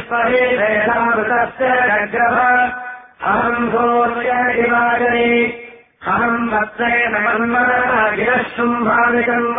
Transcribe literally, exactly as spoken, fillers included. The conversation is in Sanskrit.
विश्ववेदामृतस्य जग्रभ अहम् सूर्य दिवाकरे अहम् वत्सेन मन्मनः गिरः शुम्भादिकम्